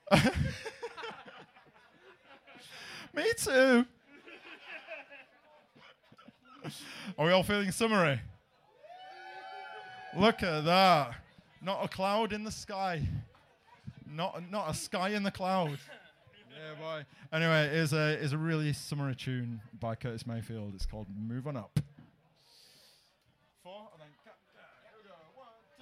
Me too. Are we all feeling summery? Look at that. Not a cloud in the sky. Not a sky in the cloud. Yeah, boy. Anyway, it is a really summery tune by Curtis Mayfield. It's called Move On Up.